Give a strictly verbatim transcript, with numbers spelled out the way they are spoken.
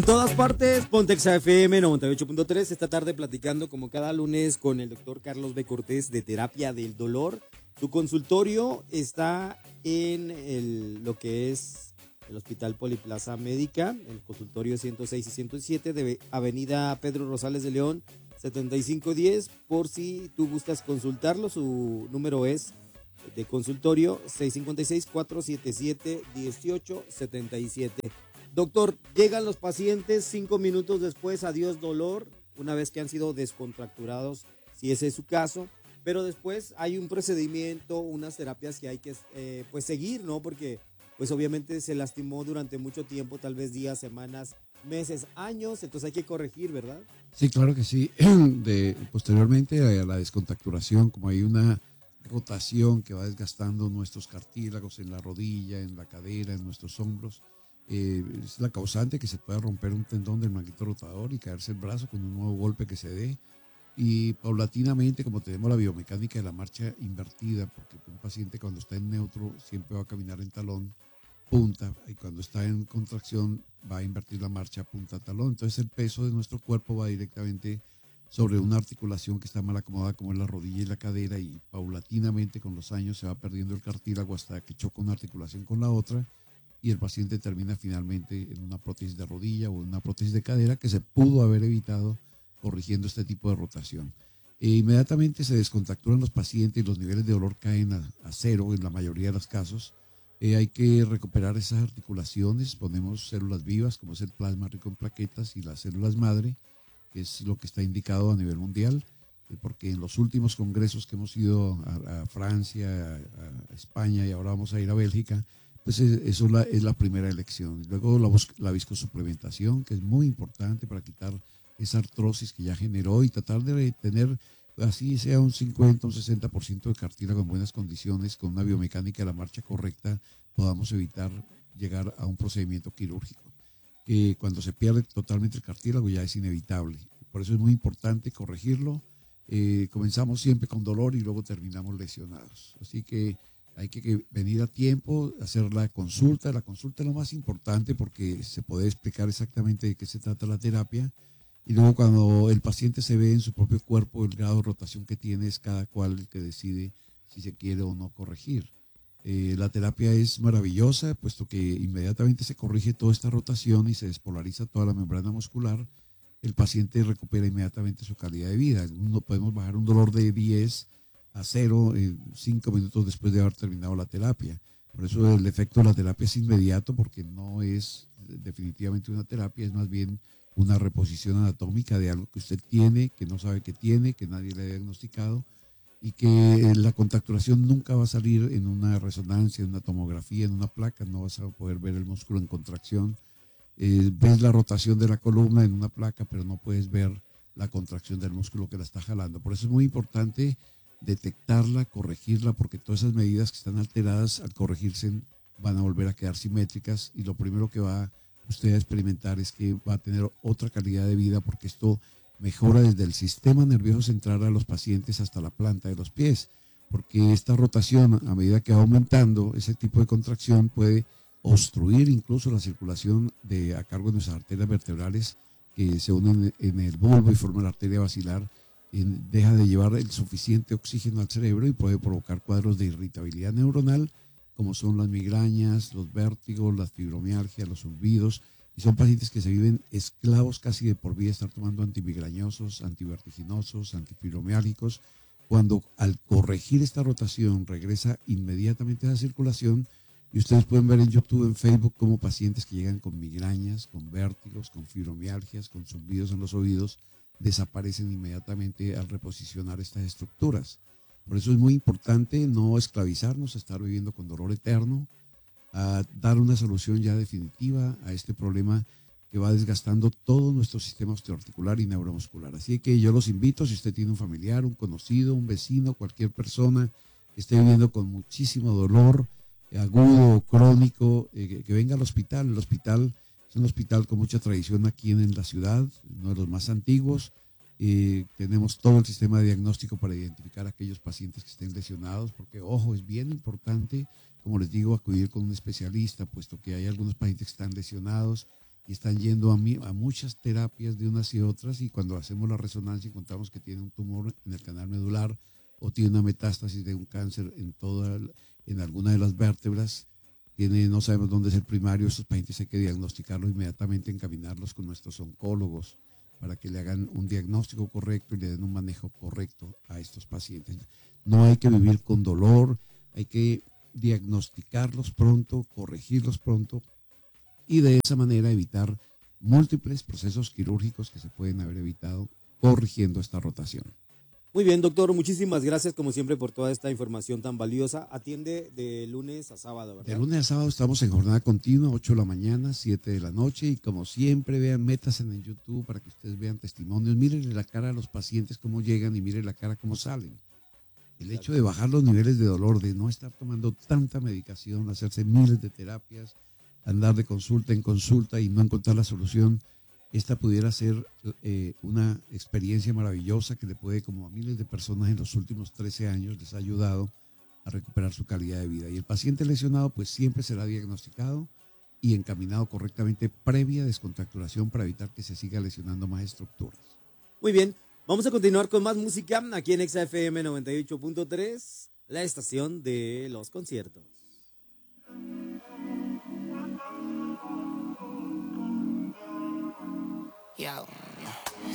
En todas partes, Pontex F M noventa y ocho punto tres, esta tarde platicando como cada lunes con el doctor Carlos B. Cortés de Terapia del Dolor. Su consultorio está en el, lo que es el Hospital Poliplaza Médica, el consultorio ciento seis y ciento siete de Avenida Pedro Rosales de León, setenta y cinco diez, por si tú gustas consultarlo, su número es de consultorio seis cinco seis, cuatro siete siete, uno ocho siete siete. Doctor, llegan los pacientes cinco minutos después, adiós dolor, una vez que han sido descontracturados, si ese es su caso, pero después hay un procedimiento, unas terapias que hay que eh, pues seguir, ¿no? Porque pues obviamente se lastimó durante mucho tiempo, tal vez días, semanas, meses, años, entonces hay que corregir, ¿verdad? Sí, claro que sí. De, posteriormente a la descontracturación, como hay una rotación que va desgastando nuestros cartílagos en la rodilla, en la cadera, en nuestros hombros, Eh, es la causante que se pueda romper un tendón del manguito rotador y caerse el brazo con un nuevo golpe que se dé. Y paulatinamente, como tenemos la biomecánica de la marcha invertida, porque un paciente cuando está en neutro siempre va a caminar en talón punta, y cuando está en contracción va a invertir la marcha punta talón. Entonces el peso de nuestro cuerpo va directamente sobre una articulación que está mal acomodada, como es la rodilla y la cadera, y paulatinamente con los años se va perdiendo el cartílago hasta que choca una articulación con la otra, y el paciente termina finalmente en una prótesis de rodilla o en una prótesis de cadera que se pudo haber evitado corrigiendo este tipo de rotación. E inmediatamente se descontracturan los pacientes y los niveles de dolor caen a, a cero en la mayoría de los casos. Eh, hay que recuperar esas articulaciones, ponemos células vivas como es el plasma rico en plaquetas y las células madre, que es lo que está indicado a nivel mundial, eh, porque en los últimos congresos que hemos ido a, a Francia, a, a España y ahora vamos a ir a Bélgica, pues eso es la, es la primera elección. Luego la, la viscosuplementación, que es muy importante para quitar esa artrosis que ya generó y tratar de tener, así sea un cincuenta, un sesenta por ciento de cartílago en buenas condiciones, con una biomecánica de la marcha correcta, podamos evitar llegar a un procedimiento quirúrgico. Que cuando se pierde totalmente el cartílago ya es inevitable. Por eso es muy importante corregirlo. Eh, comenzamos siempre con dolor y luego terminamos lesionados. Así que hay que venir a tiempo, hacer la consulta. La consulta es lo más importante porque se puede explicar exactamente de qué se trata la terapia. Y luego cuando el paciente se ve en su propio cuerpo, el grado de rotación que tiene es cada cual el que decide si se quiere o no corregir. Eh, la terapia es maravillosa, puesto que inmediatamente se corrige toda esta rotación y se despolariza toda la membrana muscular. El paciente recupera inmediatamente su calidad de vida. No podemos bajar un dolor de diez a cero en cinco minutos después de haber terminado la terapia. Por eso el efecto de la terapia es inmediato, porque no es definitivamente una terapia, es más bien una reposición anatómica de algo que usted tiene, que no sabe que tiene, que nadie le ha diagnosticado, y que la contracturación nunca va a salir en una resonancia, en una tomografía, en una placa. No vas a poder ver el músculo en contracción. Eh, ves la rotación de la columna en una placa, pero no puedes ver la contracción del músculo que la está jalando. Por eso es muy importante detectarla, corregirla, porque todas esas medidas que están alteradas al corregirse van a volver a quedar simétricas, y lo primero que va usted a experimentar es que va a tener otra calidad de vida, porque esto mejora desde el sistema nervioso central a los pacientes hasta la planta de los pies, porque esta rotación, a medida que va aumentando, ese tipo de contracción puede obstruir incluso la circulación de, a cargo de nuestras arterias vertebrales que se unen en el bulbo y forman la arteria basilar. Deja de llevar el suficiente oxígeno al cerebro y puede provocar cuadros de irritabilidad neuronal, como son las migrañas, los vértigos, las fibromialgias, los olvidos, y son pacientes que se viven esclavos casi de por vida, estar tomando antimigrañosos, antivertiginosos, antifibromiálgicos, cuando al corregir esta rotación regresa inmediatamente a la circulación. Y ustedes pueden ver en YouTube, en Facebook, como pacientes que llegan con migrañas, con vértigos, con fibromialgias, con zumbidos en los oídos, desaparecen inmediatamente al reposicionar estas estructuras. Por eso es muy importante no esclavizarnos a estar viviendo con dolor eterno, a dar una solución ya definitiva a este problema que va desgastando todo nuestro sistema osteoarticular y neuromuscular. Así que yo los invito, si usted tiene un familiar, un conocido, un vecino, cualquier persona que esté viviendo con muchísimo dolor, agudo o crónico, eh, que venga al hospital. El hospital es un hospital con mucha tradición aquí en la ciudad, uno de los más antiguos. Eh, tenemos todo el sistema de diagnóstico para identificar a aquellos pacientes que estén lesionados, porque, ojo, es bien importante, como les digo, acudir con un especialista, puesto que hay algunos pacientes que están lesionados y están yendo a, mi, a muchas terapias de unas y otras, y cuando hacemos la resonancia encontramos que tiene un tumor en el canal medular o tiene una metástasis de un cáncer en, toda, en alguna de las vértebras. Tiene, no sabemos dónde es el primario. Estos pacientes hay que diagnosticarlos inmediatamente, encaminarlos con nuestros oncólogos para que le hagan un diagnóstico correcto y le den un manejo correcto a estos pacientes. No hay que vivir con dolor, hay que diagnosticarlos pronto, corregirlos pronto y de esa manera evitar múltiples procesos quirúrgicos que se pueden haber evitado corrigiendo esta rotación. Muy bien, doctor, muchísimas gracias como siempre por toda esta información tan valiosa. Atiende de lunes a sábado, ¿verdad? De lunes a sábado estamos en jornada continua, ocho de la mañana, siete de la noche, y como siempre, vean, métanse en YouTube para que ustedes vean testimonios, mírenle la cara a los pacientes cómo llegan y miren la cara cómo salen. El hecho de bajar los niveles de dolor, de no estar tomando tanta medicación, hacerse miles de terapias, andar de consulta en consulta y no encontrar la solución, esta pudiera ser eh, una experiencia maravillosa que le puede, como a miles de personas en los últimos trece años, les ha ayudado a recuperar su calidad de vida. Y el paciente lesionado pues siempre será diagnosticado y encaminado correctamente previa descontracturación para evitar que se siga lesionando más estructuras. Muy bien, vamos a continuar con más música aquí en Exa F M noventa y ocho punto tres, la estación de los conciertos. Yo.